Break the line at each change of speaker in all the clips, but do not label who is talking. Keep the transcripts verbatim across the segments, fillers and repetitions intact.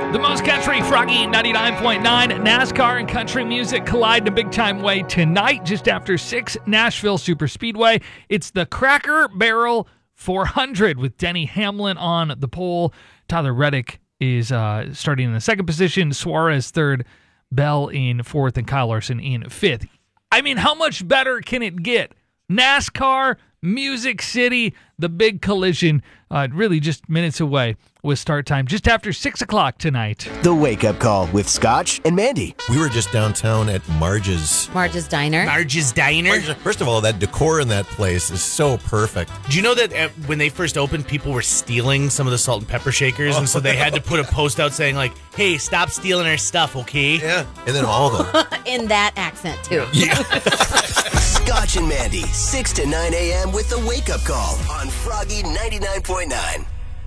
The most country, Froggy ninety-nine point nine. NASCAR and country music collide in a big-time way tonight, just after six, Nashville Superspeedway. It's the Cracker Barrel four hundred with Denny Hamlin on the pole. Tyler Reddick is uh, starting in the second position. Suarez third, Bell in fourth, and Kyle Larson in fifth. I mean, how much better can it get? NASCAR, Music City, the big collision, uh, really just minutes away with start time, just after six o'clock tonight.
The Wake Up Call with Scotch and Mandy.
We were just downtown at Marge's.
Marge's Diner.
Marge's Diner.
Marge's, first of all, that decor in that place is so perfect.
Do you know that uh, when they first opened, people were stealing some of the salt and pepper shakers, oh. and so they had to put a post out saying, like, hey, stop stealing our stuff, okay?
Yeah, and then all of them.
In that accent, too.
Yeah.
Scotch and Mandy, six to nine a.m. with The Wake Up Call on Froggy ninety-nine point nine.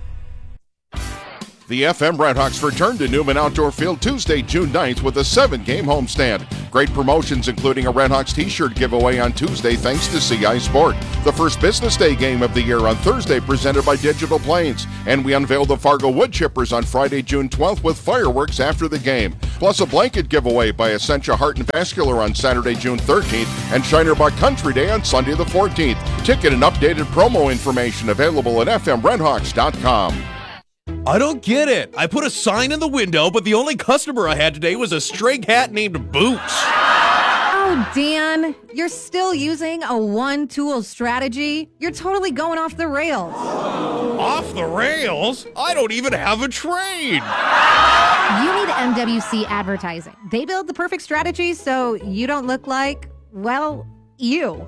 The F M Redhawks return to Newman Outdoor Field Tuesday, June ninth with a seven-game homestand. Great promotions including a Redhawks t-shirt giveaway on Tuesday thanks to C I Sport. The first business day game of the year on Thursday presented by Digital Plains. And we unveiled the Fargo Wood Chippers on Friday, June twelfth with fireworks after the game. Plus a blanket giveaway by Essentia Heart and Vascular on Saturday, June thirteenth and Shiner Buck Country Day on Sunday the fourteenth. Ticket and updated promo information available at f m redhawks dot com.
I don't get it. I put a sign in the window, but the only customer I had today was a stray cat named Boots.
Oh, Dan, you're still using a one-tool strategy? You're totally going off the rails.
Off the rails? I don't even have a trade.
You need M W C advertising. They build the perfect strategy so you don't look like, well, you.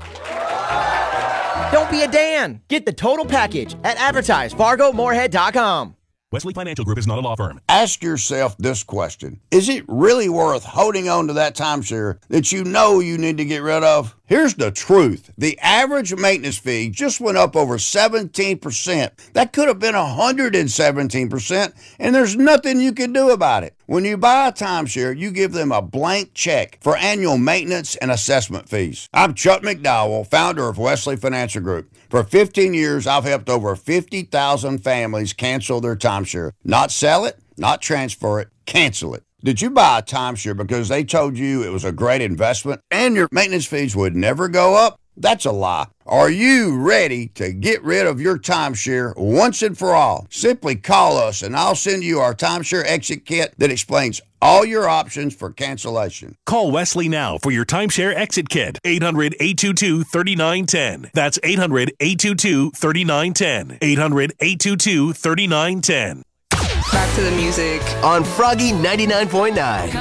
Don't be a Dan. Get the total package at advertise fargo moorhead dot com.
Wesley Financial Group is not a law firm.
Ask yourself this question. Is it really worth holding on to that timeshare that you know you need to get rid of? Here's the truth. The average maintenance fee just went up over seventeen percent. That could have been one hundred seventeen percent, and there's nothing you can do about it. When you buy a timeshare, you give them a blank check for annual maintenance and assessment fees. I'm Chuck McDowell, founder of Wesley Financial Group. For fifteen years, I've helped over fifty thousand families cancel their timeshare. Not sell it, not transfer it, cancel it. Did you buy a timeshare because they told you it was a great investment and your maintenance fees would never go up? That's a lie. Are you ready to get rid of your timeshare once and for all? Simply call us and I'll send you our timeshare exit kit that explains all your options for cancellation.
Call Wesley now for your timeshare exit kit. eight hundred, eight two two, three nine one zero. That's eight hundred, eight two two, three nine one zero. eight hundred, eight two two, three nine one zero.
Back to the music
on Froggy ninety-nine point nine.